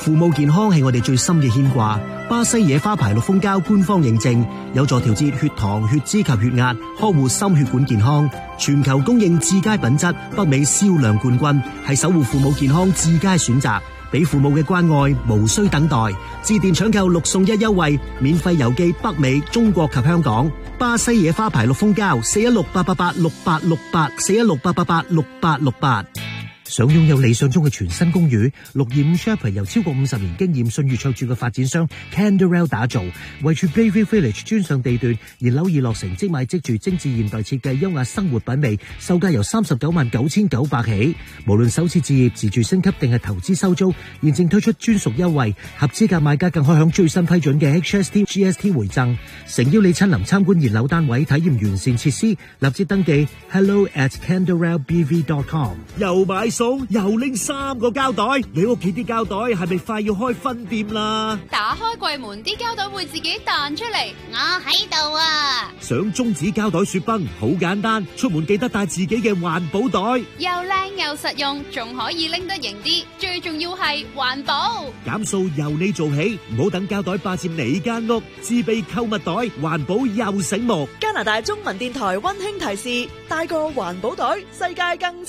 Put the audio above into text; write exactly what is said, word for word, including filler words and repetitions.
父母健康係我哋最深嘅牽掛。巴西野花牌綠蜂膠官方認證，有助調節血糖、血脂及血壓，呵護心血管健康。全球供應至佳品質，北美銷量冠軍，係守護父母健康至佳選擇。俾父母嘅關愛無需等待，致電搶購六送一優惠，免費郵寄北美、中國及香港。巴西野花牌綠蜂膠，四一六八八八六八六八，四一六八八八六八六八。想擁有理想中嘅全新公寓，六二五 Sherpa 由超過五十年經驗信譽卓著嘅發展商 Canderel 打造，位處 Bayview Village 專上地段，現樓已落成，即買即住，精緻現代設計，優雅生活品味，售價由三十九萬九千九百起。無論首次置業、自住升級定係投資收租，現正推出專屬優惠，合資格買家更可享最新批准嘅 H S T、G S T 回贈。誠邀你親臨參觀現樓單位，體驗完善設施，立即登記 hello at canderel b v dot com。 又買餸又拎三個膠袋，你屋企啲膠袋係咪快要開分店啦？ 打開櫃門，啲膠袋會自己彈出嚟，我喺度啊！ 想終止膠袋雪崩好簡單，出門記得帶自己嘅環保袋， 又靚又實用，仲可以拎得型啲，最重要係環保。 減數由你做起，唔好等膠袋霸佔你間屋，自備購物袋，環保又醒目。 加拿大中文電台溫馨提示：帶個環保袋，世界更